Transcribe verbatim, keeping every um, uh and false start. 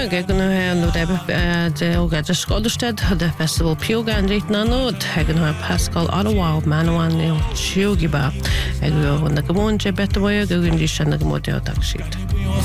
ge gan no de oga de Scotland de festival Pioga and reit na no hagen ha Pascal Ottawa Manwan ne Chiogiba ego na gamon je betwa go gun di shana gamo de tak shit